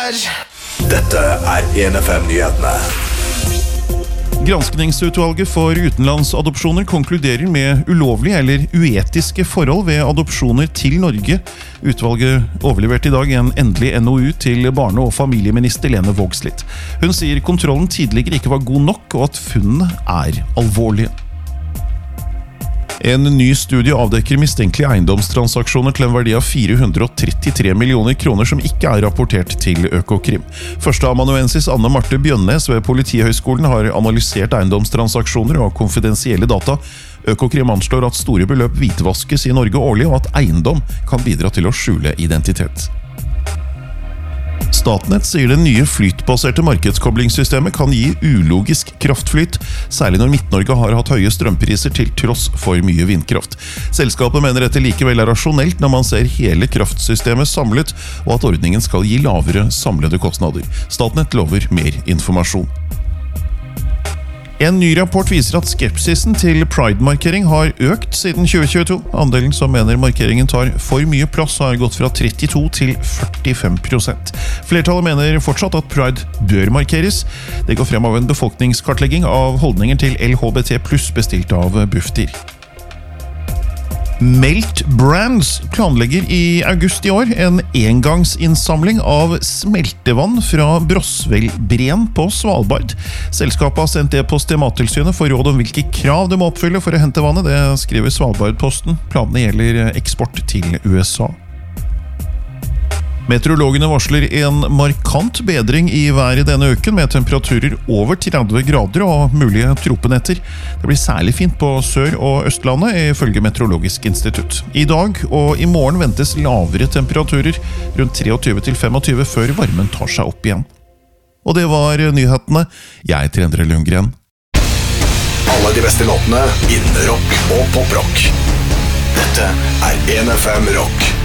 Dette 1FM-nyhetene. Granskningsutvalget for utenlandsadopsjoner konkluderer med ulovlige eller uetiske forhold ved adopsjoner til Norge. Utvalget overleverte i dag en endelig NOU til barne- og familieminister Lene Vågslid. Hun sier kontrollen tidligere ikke var god nok, og at funnene er alvorlige. En ny studie avdekker mistenkelige eiendomstransaksjoner til en verdi av 433 millioner kroner som ikke er rapportert til Økokrim. Førsteamanuensis Anne Marte Bjønnes ved Politihøgskolen har analysert eiendomstransaksjoner og konfidensielle data. Økokrim anslår at store beløp hvitvaskes i Norge årlig, og at eiendom kan bidra til å skjule identitet. Statnett sier det nye flytbaserte markedskoblingssystemet kan gi ulogisk kraftflyt, særlig når Midt-Norge har hatt høye strømpriser til tross for mye vindkraft. Selskapet mener dette likevel er rasjonelt når man ser hele kraftsystemet samlet, og at ordningen skal gi lavere samlede kostnader. Statnett lover mer informasjon. En ny rapport viser at skepsisen til Pride-markering har økt siden 2022. Andelen som mener markeringen tar for mye plass har gått fra 32 til 45%. Flertallet mener fortsatt at Pride bør markeres. Det går frem av en befolkningskartlegging av holdninger til LHBT+ bestilt av Bufdir. Melt Brands planlegger i august i år en engangsinnsamling av smeltevann fra Brosvelbreen på Svalbard. Selskapet har sendt e-post til Mattilsynet for råd om hvilke krav de må oppfylle for å hente vannet. Det skriver Svalbardposten. Planene gjelder eksport til USA. Meteorologene varsler en markant bedring i været denne uken, med temperaturer over 30 grader og mulige tropenetter. Det blir særlig fint på Sør- og Østlandet, ifølge Meteorologisk institutt. I dag og i morgen ventes lavere temperaturer, rundt 23 til 25, før varmen tar seg opp igjen. Og det var nyhetene. Jeg heter Endre Lundgren. Alle de beste låtene innen rock og poprock. Dette 1FM Rock.